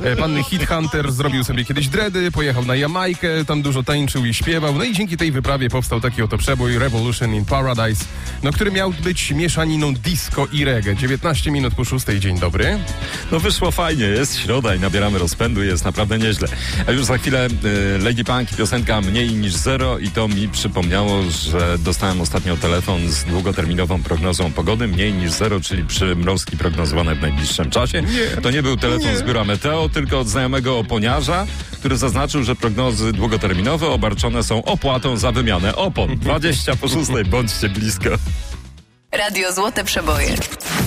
Pan Hit Hunter zrobił sobie kiedyś dready, pojechał na Jamajkę, tam dużo tańczył i śpiewał. No i dzięki tej wyprawie powstał taki oto przebój Revolution in Paradise, no, który miał być mieszaniną disco i reggae. 19 minut po 6. Dzień dobry. No wyszło fajnie, jest środa i nabieramy rozpędu, jest naprawdę nieźle. A już za chwilę Lady Punk i piosenka Mniej niż zero i to mi przypomniało, że dostałem ostatnio telefon z długoterminową prognozą pogody. Mniej niż zero, czyli przymrozki prognozowane w najbliższym czasie. To nie był telefon z biura Meteo, tylko od znajomego oponiarza, który zaznaczył, że prognozy długoterminowe obarczone są opłatą za wymianę opon. 20 po 6, bądźcie blisko. Radio Złote Przeboje.